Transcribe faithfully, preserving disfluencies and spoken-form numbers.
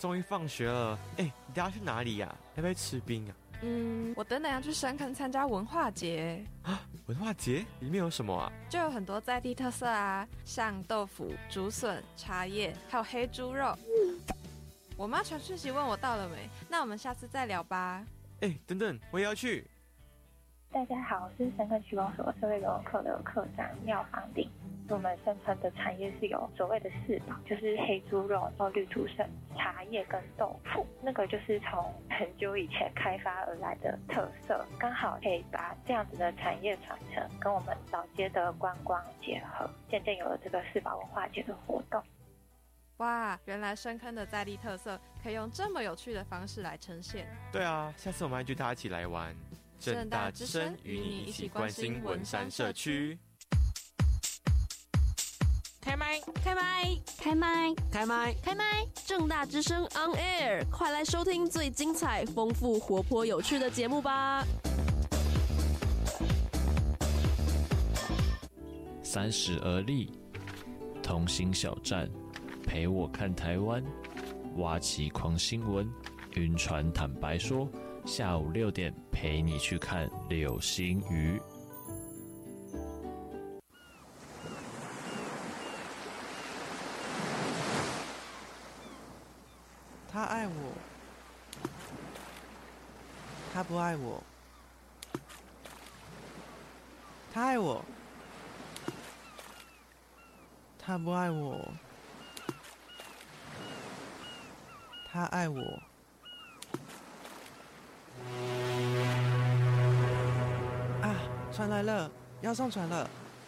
终于放学了。哎，你等下去哪里呀、啊？要不要吃冰啊？ 嗯，我等等要去深坑参加文化节啊！文化节里面有什么啊？ 就有很多在地特色啊，像豆腐、竹笋、茶叶，还有黑猪肉。我妈传讯息问我到了没，那我们下次再聊吧。 哎，等等，我也要去。 大家好，我是深坑区公所社会游课的课长廖芳玲。我们深坑的产业是有所谓的四宝，就是黑猪肉、然后绿竹笋、茶叶跟豆腐，那个就是从很久以前开发而来的特色，刚好可以把这样子的产业传承跟我们老街的观光结合，渐渐有了这个四宝文化节的活动。 哇，原来深坑的在地特色可以用这么有趣的方式来呈现。 对啊，下次我们还就大家一起来玩。政大之声与你一起关心文山社区。 开麦， 开麦， 开麦， 开麦， 开麦！ 政大之声 on air， 快来收听最精彩、丰富、活泼、有趣的节目吧！ 三十而立，同心小站，陪我看台湾，挖起狂新闻，晕船坦白说，下午六点陪你去看流星雨。 他爱我，他不爱我，他爱我，他不爱我，他爱我。啊，船来了，要上船了。